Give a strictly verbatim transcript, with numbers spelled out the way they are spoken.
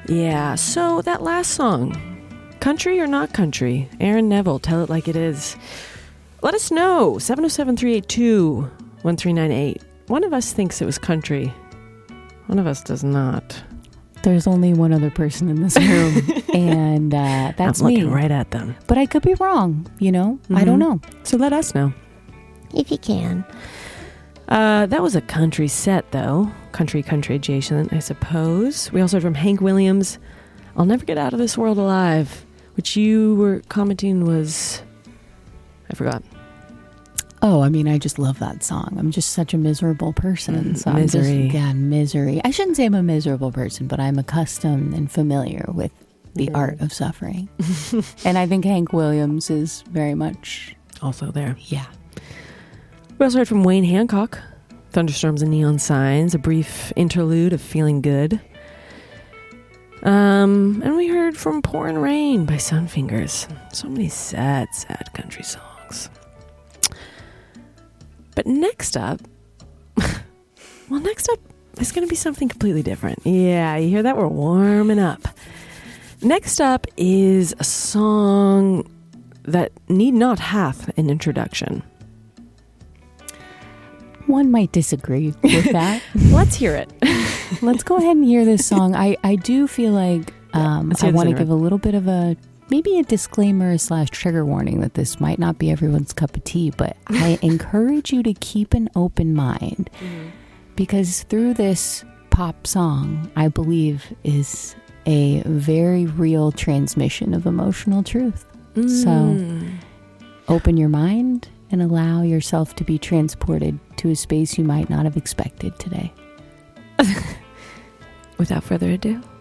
Yeah, so that last song, country or not country? Aaron Neville, tell it like it is. Let us know, seven oh seven, three eight two, one three nine eight. One of us thinks it was country. One of us does not. There's only one other person in this room, and uh, that's I'm me. looking right at them. But I could be wrong, you know? Mm-hmm. I don't know. So let us know. If you can. Uh, that was a country set, though. Country, country adjacent, I suppose. We also heard from Hank Williams, I'll Never Get Out of This World Alive, which you were commenting was... I forgot. Oh, I mean, I just love that song. I'm just such a miserable person. Mm, so misery. I'm just, yeah, misery. I shouldn't say I'm a miserable person, but I'm accustomed and familiar with the mm. art of suffering. And I think Hank Williams is very much... also there. Yeah. We also heard from Wayne Hancock, Thunderstorms and Neon Signs, a brief interlude of Feeling Good. Um, and we heard from Pouring Rain by Sunfingers. So many sad, sad country songs. But next up, well, next up is going to be something completely different. Yeah, you hear that? We're warming up. Next up is a song that need not have an introduction. One might disagree with that. Let's hear it. Let's go ahead and hear this song. I, I do feel like um, I want to give a little bit of a, maybe a disclaimer slash trigger warning that this might not be everyone's cup of tea, but I encourage you to keep an open mind mm-hmm. because through this pop song, I believe is a very real transmission of emotional truth. Mm. So open your mind and allow yourself to be transported to a space you might not have expected today. Without further ado,